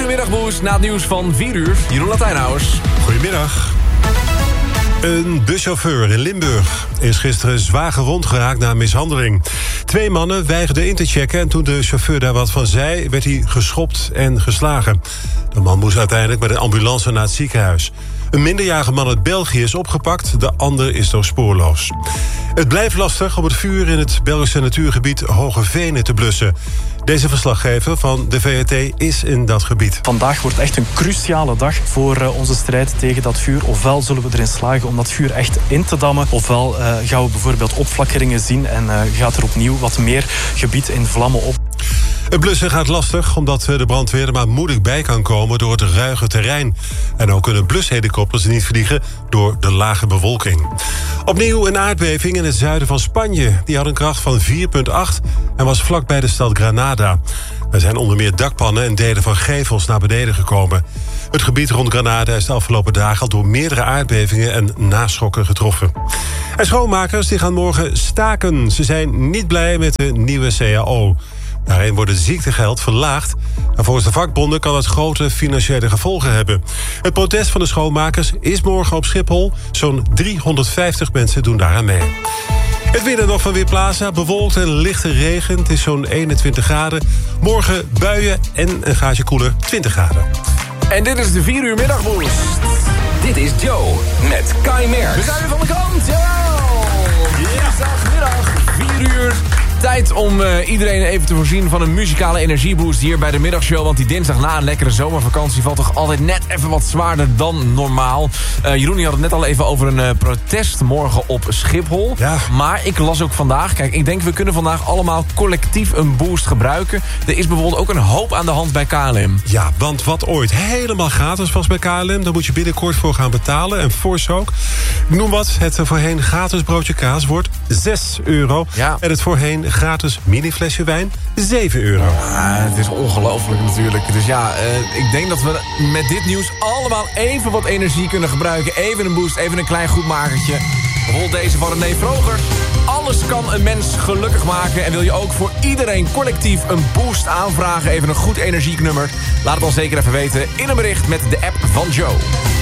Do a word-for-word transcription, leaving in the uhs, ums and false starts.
uur middagboost na het nieuws van vier uur. Jeroen Latijnhuis. Goedemiddag. Een buschauffeur in Limburg is gisteren zwaar gewond geraakt na een mishandeling. Twee mannen weigerden in te checken en toen de chauffeur daar wat van zei, werd hij geschopt en geslagen. De man moest uiteindelijk met een ambulance naar het ziekenhuis. Een minderjarige man uit België is opgepakt, de ander is nog spoorloos. Het blijft lastig om het vuur in het Belgische natuurgebied Hoge Venen te blussen. Deze verslaggever van de V R T is in dat gebied. Vandaag wordt echt een cruciale dag voor uh, onze strijd tegen dat vuur. Ofwel zullen we erin slagen om dat vuur echt in te dammen, ofwel uh, gaan we bijvoorbeeld opflakkeringen zien en uh, gaat er opnieuw wat meer gebied in vlammen op. Het blussen gaat lastig omdat de brandweer er maar moeilijk bij kan komen door het ruige terrein. En ook kunnen blushelikopters niet vliegen door de lage bewolking. Opnieuw een aardbeving in het zuiden van Spanje. Die had een kracht van vier komma acht en was vlakbij de stad Granada. Er zijn onder meer dakpannen en delen van gevels naar beneden gekomen. Het gebied rond Granada is de afgelopen dagen al door meerdere aardbevingen en naschokken getroffen. En schoonmakers die gaan morgen staken. Ze zijn niet blij met de nieuwe C A O. Daarin wordt het ziektegeld verlaagd. En volgens de vakbonden kan het grote financiële gevolgen hebben. Het protest van de schoonmakers is morgen op Schiphol. Zo'n driehonderdvijftig mensen doen daaraan mee. Het weer nog van Weerplaza. Bewolkt en lichte regen. Het is zo'n eenentwintig graden. Morgen buien en een gaatje koeler, twintig graden. En dit is de vier uur middagboost. Dit is Joe met Kai Merks. We zijn weer van de kant. Jawel! Dinsdagmiddag, vier uur. Tijd om uh, iedereen even te voorzien van een muzikale energieboost hier bij de middagshow. Want die dinsdag na een lekkere zomervakantie valt toch altijd net even wat zwaarder dan normaal. Uh, Jeroen, je had het net al even over een uh, protest morgen op Schiphol. Ja. Maar ik las ook vandaag, kijk, ik denk we kunnen vandaag allemaal collectief een boost gebruiken. Er is bijvoorbeeld ook een hoop aan de hand bij K L M. Ja, want wat ooit helemaal gratis was bij K L M, daar moet je binnenkort voor gaan betalen. En fors ook. Ik noem wat, het voorheen gratis broodje kaas wordt zes euro. Ja. En het voorheen gratis mini-flesje wijn, zeven euro. Ah, het is ongelooflijk natuurlijk. Dus ja, uh, ik denk dat we met dit nieuws allemaal even wat energie kunnen gebruiken. Even een boost, even een klein goedmakertje. Bijvoorbeeld deze van René Vroger. Alles kan een mens gelukkig maken. En wil je ook voor iedereen collectief een boost aanvragen? Even een goed energieknummer. Laat het ons zeker even weten in een bericht met de app van Joe.